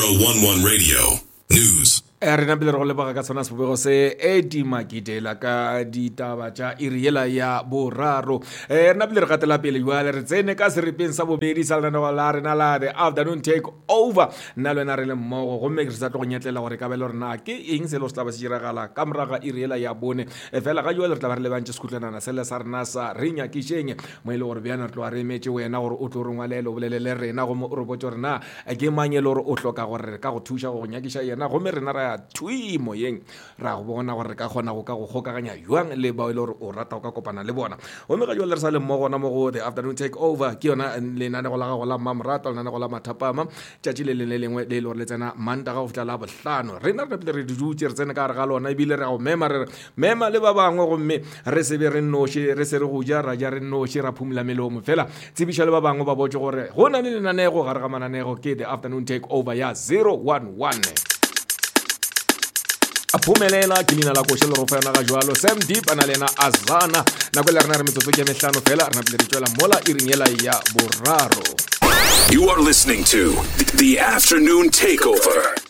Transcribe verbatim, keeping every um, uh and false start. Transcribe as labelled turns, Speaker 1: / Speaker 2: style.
Speaker 1: one one Radio News.
Speaker 2: re na pele re go leboga ka tsona sebopego se Eddie Makitela ka ditaba tša iriela ya boraro re na pele re gatela pele jwale re tsene ka seripeng sa bobedi sa lenaneo la rena la the afternoon take over nna le wena re le mmogo gomme ke re sa tlo go nyetlela gore ka bele gore na ke eng selo se tla ba se diragala ka moraga iriela ya bone fela ga jwale re tla ba re lebantše sekhutlwanana sele sa rena sa re nyakišeng mo e le gore bjana re tlo re emetse wena gore o tlo re ngwalele o bolelele rena gomme o re botse gore na ke mang e le gore o hloka gore ka go thuša go nyakiša yena gomme rena ra thui moyeng ra go bona gore re ka kgona go ka go kgokaganya jwang le bao e le gore o rata go ka kopana le bona gomme ga jwale re sa le mmogo gona mo go the afternoon take over ke yona lenaneo la gago la mmamoratwa lenaneo la mathapama tšatši le le lengwe le e le gore le tsena mantaga go fitlha la bohlano rena re pele re dutse re tsene ka gare ga lona ebile re go mema re mema le ba bangwe gomme re se be re nnoši re se re go ja ra ja re nnoši ra phumula melomo fela tsebiša le ba bangwe ba botse gore go na le lenanego gare ga mananego ke the afternoon take over ya zero one one a phumelela ke leina la košhe le ro fana ga jwalo Sam Deep ana lena Azana nako le rena re metsotso ke mehlano fela rena pele re tswela mola iring yela ya boraro.
Speaker 1: You are listening to the Afternoon Takeover